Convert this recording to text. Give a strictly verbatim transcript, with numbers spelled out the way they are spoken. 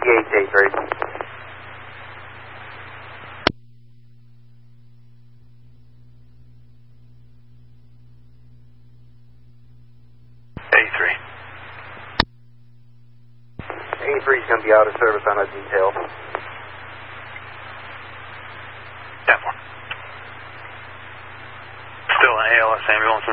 eight eight three. eighty-three. eighty-three is going to be out of service on a detail. ten four. Still an A L S ambulance.